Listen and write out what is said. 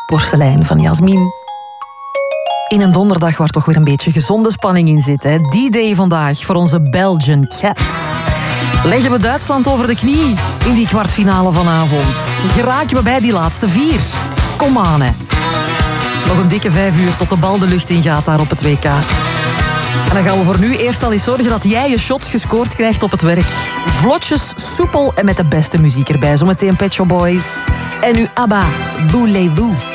Porselein van Jasmin. In een donderdag waar toch weer een beetje gezonde spanning in zit. Hè? Die day vandaag voor onze Belgian Cats. Leggen we Duitsland over de knie in die kwartfinale vanavond? Geraken we bij die laatste 4? Kom aan, hè. Nog een dikke 5 uur tot de bal de lucht in gaat daar op het WK. En dan gaan we voor nu eerst al eens zorgen dat jij je shots gescoord krijgt op het werk. Vlotjes, soepel en met de beste muziek erbij. Zometeen Pet Shop Boys. En nu ABBA, Voulez-vous.